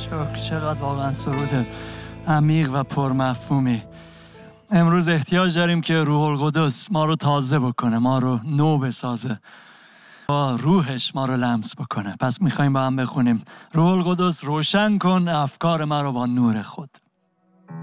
چقدر واقعا سرود عمیق و پرمفهومی. امروز احتیاج داریم که روح القدس ما رو تازه بکنه، ما رو نو بسازه، روحش ما رو لمس بکنه. پس میخوایم با هم بخونیم: روح القدس روشن کن افکار ما رو با نور خود.